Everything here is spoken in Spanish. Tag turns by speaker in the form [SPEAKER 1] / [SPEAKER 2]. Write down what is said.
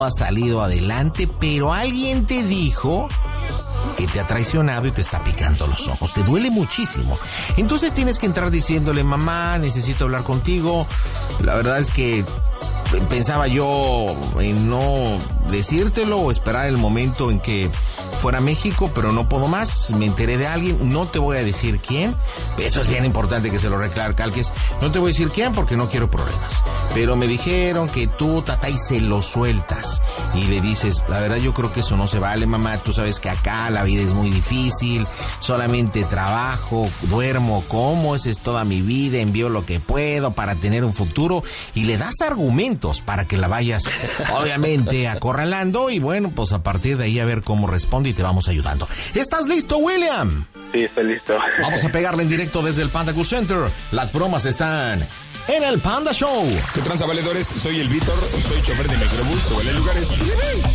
[SPEAKER 1] ha salido adelante, pero alguien te dijo que te ha traicionado y te está picando los ojos, te duele muchísimo. Entonces tienes que entrar diciéndole: mamá, necesito hablar contigo. La verdad es que pensaba yo en no decírtelo o esperar el momento en que fuera a México, pero no puedo más. Me enteré de alguien, no te voy a decir quién. Eso es bien importante que se lo recalques. No te voy a decir quién porque no quiero problemas. Pero me dijeron que tú, tata, y se lo sueltas. Y le dices: la verdad, yo creo que eso no se vale, mamá. Tú sabes que acá la vida es muy difícil. Solamente trabajo, duermo, como, esa es toda mi vida. Envío lo que puedo para tener un futuro. Y le das argumentos para que la vayas, obviamente, acorralando. Y bueno, pues a partir de ahí a ver cómo responde y te vamos ayudando. ¿Estás listo, William?
[SPEAKER 2] Sí, estoy listo.
[SPEAKER 1] Vamos a pegarle en directo desde el Panda Cool Center. Las bromas están en el Panda Show.
[SPEAKER 3] ¿Qué tranza, valedores? Soy el Víctor, soy chofer de microbús, sobre lugares.